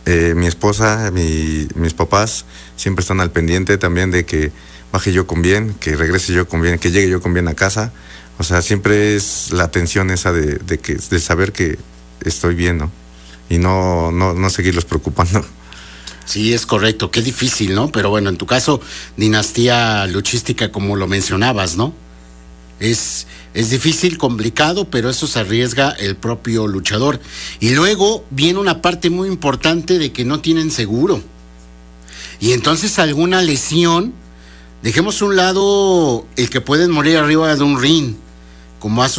Mi esposa, mis papás siempre están al pendiente también de que baje yo con bien, que regrese yo con bien, que llegue yo con bien a casa. O sea, siempre es la atención esa de saber que estoy bien, ¿no? Y no seguirlos preocupando. Sí, es correcto, qué difícil, ¿no? Pero bueno, en tu caso, dinastía luchística, como lo mencionabas, ¿no? Es difícil, complicado, pero eso se arriesga el propio luchador. Y luego viene una parte muy importante de que no tienen seguro. Y entonces alguna lesión, dejemos a un lado el que pueden morir arriba de un ring, como ha